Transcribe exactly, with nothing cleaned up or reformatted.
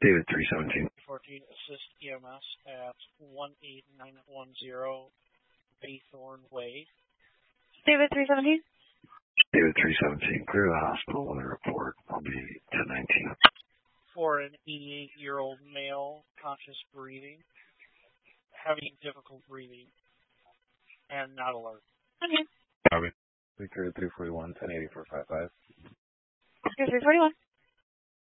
David three seventeen. fourteen, assist E M S at one eight nine one zero Baythorn Way. David three seventeen. David three seventeen. Clear the hospital on the report. I'll be ten nineteen. For an eighty-eight-year-old male, conscious breathing, having difficult breathing, and not alert. Okay. Copy. We cleared three forty-one, ten eighty-four fifty-five. three forty-one.